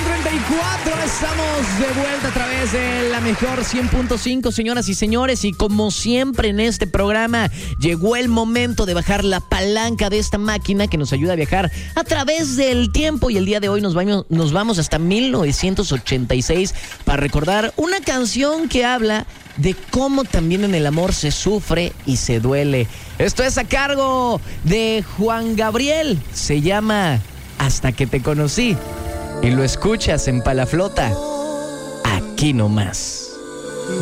8:34, estamos de vuelta a través de la mejor 100.5, señoras y señores, y como siempre en este programa llegó el momento de bajar la palanca de esta máquina que nos ayuda a viajar a través del tiempo, y el día de hoy nos vamos hasta 1986 para recordar una canción que habla de cómo también en el amor se sufre y se duele. Esto es a cargo de Juan Gabriel, se llama Hasta que te conocí, y lo escuchas en Palaflota, aquí nomás.